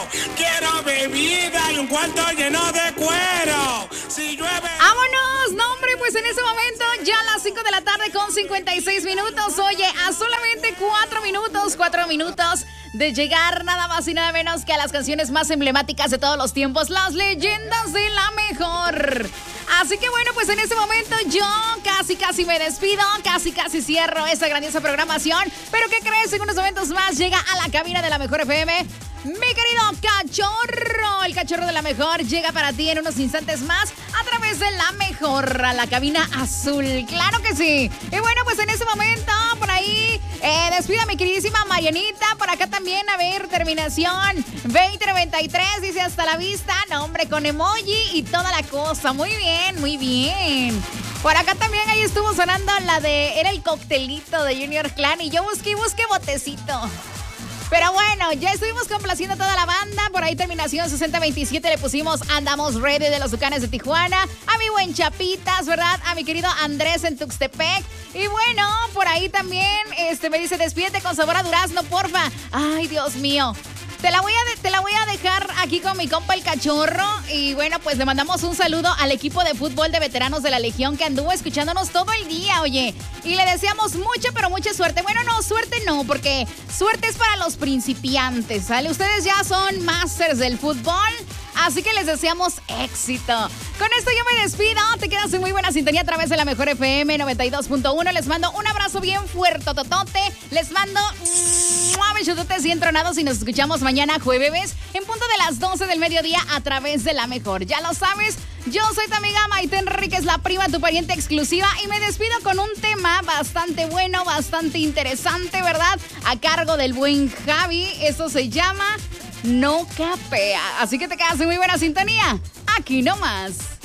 Quiero bebida y un cuarto lleno de cuero. Si llueve... ¡Vámonos! No, hombre, pues en ese momento ya a las 5 de la tarde con 56 minutos. Oye, a solamente 4 minutos de llegar nada más y nada menos que a las canciones más emblemáticas de todos los tiempos, las leyendas de la mejor. Así que bueno, pues en este momento yo casi me despido, casi cierro esta grandiosa programación. Pero ¿qué crees? En unos momentos más llega a la cabina de la Mejor FM mi querido Cachorro. El Cachorro de la Mejor llega para ti en unos instantes más a través de la Mejor, a la cabina azul. ¡Claro que sí! Y bueno, pues en ese momento, por ahí, despido a mi queridísima Marianita. Por acá también, a ver, terminación 2093, dice hasta la vista. No, hombre, con emoji y toda la cosa. Muy bien, muy bien. Por acá también ahí estuvo sonando la de... Era el coctelito de Junior Clan y yo busqué botecito. Pero bueno, ya estuvimos complaciendo a toda la banda. Por ahí terminación 6027 le pusimos Andamos Ready de los Tucanes de Tijuana. A mi buen Chapitas, ¿verdad? A mi querido Andrés en Tuxtepec. Y bueno, por ahí también me dice, despídete con sabor a durazno, porfa. Ay, Dios mío. Te la voy a dejar aquí con mi compa el Cachorro. Y bueno, pues le mandamos un saludo al equipo de fútbol de veteranos de la Legión que anduvo escuchándonos todo el día, oye. Y le deseamos mucha, pero mucha suerte. Bueno, no, suerte no, porque suerte es para los principiantes, ¿sale? Ustedes ya son masters del fútbol, así que les deseamos éxito. Con esto yo me despido. Te quedas en muy buena sintonía a través de la Mejor FM 92.1. Les mando un abrazo bien fuerte, totote. Les mando besototes y entronados y nos escuchamos mañana jueves en punto de las 12 del mediodía a través de la Mejor. Ya lo sabes, yo soy tu amiga Maite Enríquez, la prima, tu pariente exclusiva, y me despido con un tema bastante bueno, bastante interesante, ¿verdad? A cargo del buen Javi. Eso se llama No Capea. Así que te quedas en muy buena sintonía. Aquí nomás.